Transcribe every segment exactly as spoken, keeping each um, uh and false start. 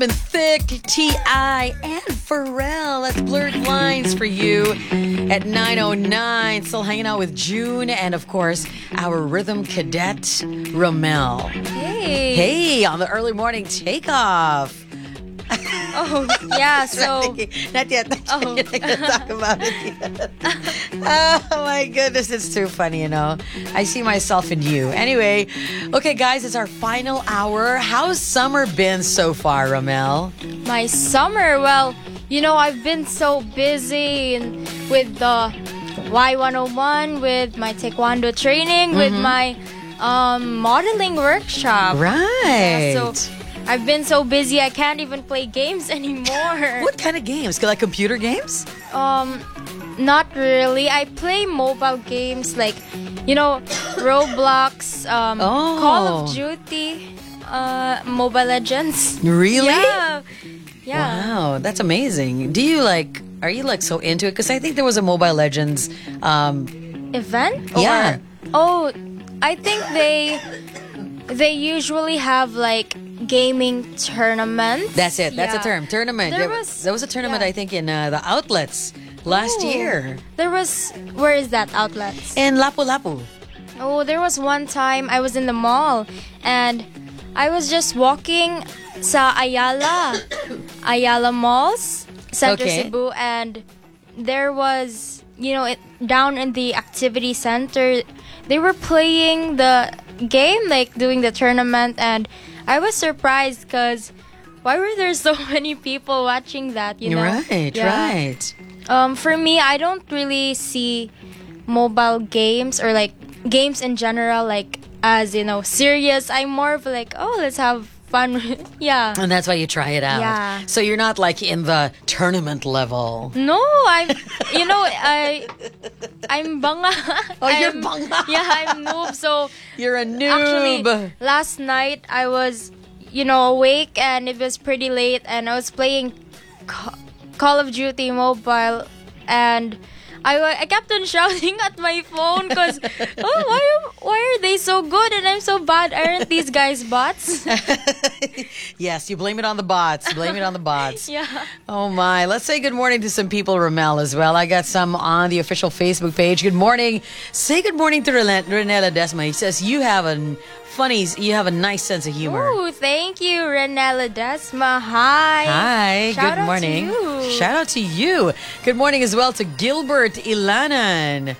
been thick, T I and Pharrell. That's Blurred Lines for you at nine oh nine. Still hanging out with June and, of course, our rhythm cadet, Romel. Hey. Hey, on the early morning takeoff. Oh, yeah, so... Not yet. Oh. You're not going to talk about it yet. Oh, my goodness. It's too funny, you know. I see myself in you. Anyway, okay, guys, it's our final hour. How's summer been so far, Romel? My summer, well, you know, I've been so busy and with the Y one oh one, with my taekwondo training, mm-hmm. with my um, modeling workshop. Right. Yeah, so... I've been so busy I can't even play games anymore. What kind of games? Like computer games? Um, not really. I play mobile games like, you know, Roblox, um, oh. Call of Duty, uh, Mobile Legends. Really? Yeah. Yeah. Wow, that's amazing. Do you like, are you like so into it? Because I think there was a Mobile Legends um, event? Yeah. Or, oh, I think they they usually have like gaming tournaments. That's it. That's yeah. a term. Tournament. There there was, there was a tournament, yeah. I think, in uh, the outlets last Ooh. year. There was, where is that outlets? In Lapu-Lapu. Oh, there was one time I was in the mall and I was just walking sa Ayala, Ayala Malls, Center Okay. Cebu, and there was, you know, it, down in the activity center, they were playing the game, like doing the tournament, and I was surprised because why were there so many people watching that, you know? Right, Yeah. right. Um, for me, I don't really see mobile games or like games in general like as, you know, serious. I'm more of like, oh, let's have fun. Yeah. And that's why you try it out. Yeah. So you're not like in the tournament level. No, I'm, you know, I, I'm banga. Oh, you're I'm- banga. Yeah, I'm noob. So You're a noob. actually, last night I was, you know, awake and it was pretty late and I was playing Ca- Call of Duty Mobile and I, wa- I kept on shouting at my phone because, oh, why, are- why are they so good and I'm so bad? Aren't these guys bots? Yes, you blame it on the bots. Blame it on the bots. Yeah. Oh my. Let's say good morning to some people, Romel, as well. I got some on the official Facebook page. Good morning. Say good morning to Rene Renella Desma. He says you have a funny, you have a nice sense of humor. Ooh, thank you, Renella Desma. Hi. Hi, Shout good out morning. to you. Shout out to you. Good morning as well to Gilbert Ilanan,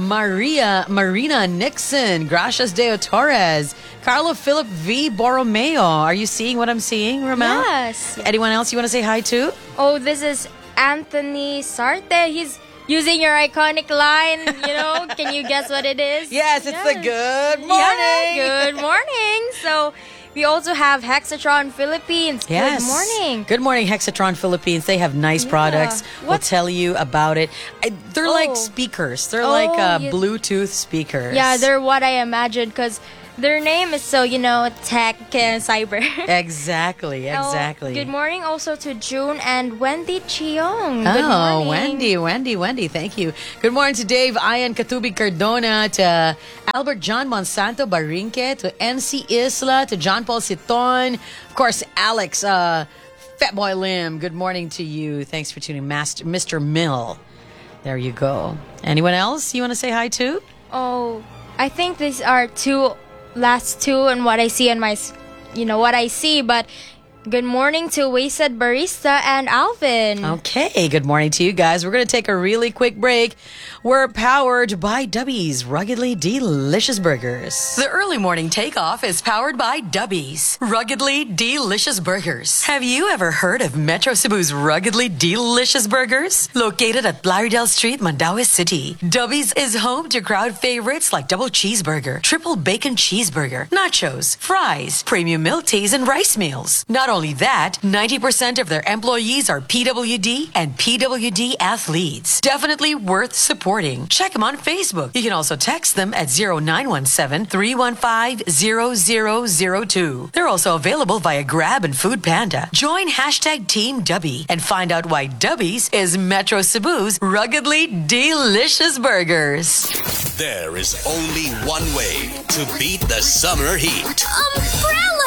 Maria Marina Nixon, Gracias Deo Torres, Carlo Philip V. Borromeo. Are you seeing what I'm seeing, Romel? Yes. Anyone else you want to say hi to? Oh, this is Anthony Sarte. He's using your iconic line, you know. Can you guess what it is? Yes, it's the good morning. Yeah, good morning. So we also have Hexatron Philippines. Yes. Good morning. Good morning, Hexatron Philippines. They have nice Yeah. products. We'll What- tell you about it. I, they're Oh. like speakers. They're Oh, like uh, yeah. Bluetooth speakers. Yeah, they're what I imagined because their name is so, you know, tech and cyber. Exactly, Oh, exactly. good morning also to June and Wendy Chiong. Oh, Good morning. Wendy, Wendy, Wendy, thank you. Good morning to Dave Ian Katubi Cardona, to Albert John Monsanto Barinque, to N C Isla, to John Paul Siton, of course, Alex, uh, Fatboy Lim. Good morning to you. Thanks for tuning, Master, Mister Mill. There you go. Anyone else you want to say hi to? Oh, I think these are two last two and what I see in my, s- you know, what I see. But good morning to Wasted Barista and Alvin. Okay, good morning to you guys. We're going to take a really quick break. We're powered by Dubby's Ruggedly Delicious Burgers. The early morning takeoff is powered by Dubby's Ruggedly Delicious Burgers. Have you ever heard of Metro Cebu's Ruggedly Delicious Burgers? Located at Blaridel Street, Mandaue City, Dubby's is home to crowd favorites like double cheeseburger, triple bacon cheeseburger, nachos, fries, premium milk teas, and rice meals. Not only that, ninety percent of their employees are P W D and P W D athletes. Definitely worth supporting. Check them on Facebook. You can also text them at zero nine one seven, three one five, zero zero zero two. They're also available via Grab and Food Panda. Join hashtag Team Dubby and find out why Dubby's is Metro Cebu's ruggedly delicious burgers. There is only one way to beat the summer heat. Umbrella!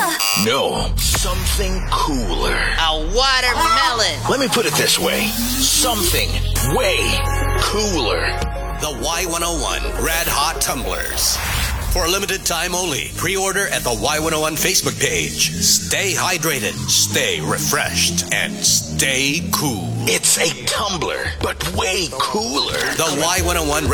No, something cooler. A watermelon. Let me put it this way. Something way cooler. The Y one oh one Red Hot Tumblers. For a limited time only, pre-order at the Y one oh one Facebook page. Stay hydrated, stay refreshed, and stay cool. It's a tumbler, but way cooler. The Y one oh one Red